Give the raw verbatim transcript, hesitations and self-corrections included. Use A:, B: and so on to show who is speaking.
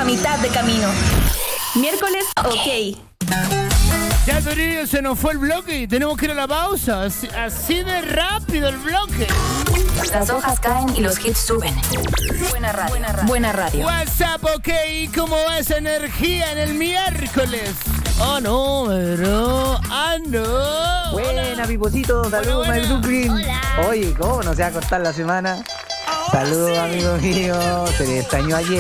A: mitad de camino. Miércoles, ok.
B: Ya, Toribio, se nos fue el bloque y tenemos que ir a la pausa. Así, así de rápido el bloque.
A: Las hojas caen y los hits suben. Buena radio. Buena radio. Buena radio.
B: WhatsApp, ok. ¿Cómo va esa energía en el miércoles? Oh, no, pero... Ah, no.
C: Buena, pipocito. Saludos,
B: Buena,
C: my
B: buena.
C: Brooklyn.
A: Hola.
C: Oye, ¿cómo no se va a cortar la semana? Saludos, amigos míos. Se les extrañó ayer.